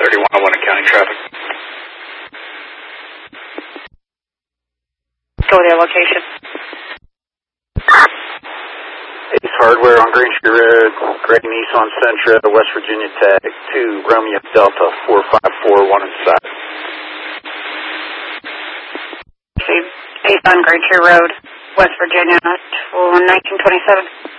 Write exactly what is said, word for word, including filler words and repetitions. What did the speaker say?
thirty-one oh one accounting traffic. Go to their location. Ace Hardware on Green Street Road, Greg Nissan Sentra, West Virginia Tag two, Romeo Delta four five four one inside. Ace on Green Street Road, West Virginia, nineteen twenty-seven.